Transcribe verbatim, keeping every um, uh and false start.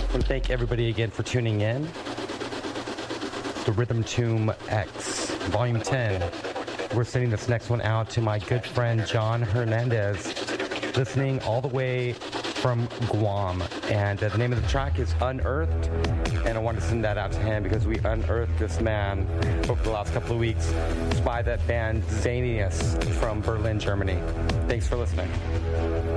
I want to thank everybody again for tuning in. The Rhythm Tomb X, Volume ten. We're sending this next one out to my good friend John Hernandez, listening all the way from Guam. And uh, the name of the track is Unearthed. And I wanted to send that out to him because we unearthed this man over the last couple of weeks by that band Zanius from Berlin, Germany. Thanks for listening.